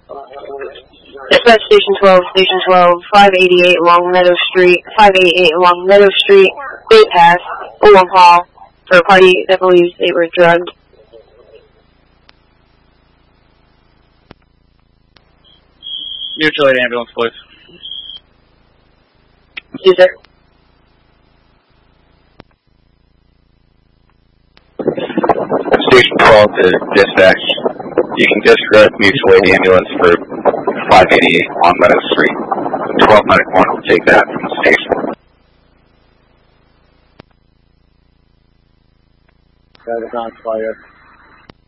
Dispatch Station 12, 588 Long Meadow Street, 588 Long Meadow Street. They passed Olam Hall for a party that believes they were drugged. Mutual aid ambulance, please. Yes, sir. Station 12 to dispatch. You can disregard mutual aid ambulance for 588 on Meadow Street. 12 medic 1 will take that from the station. That is on fire.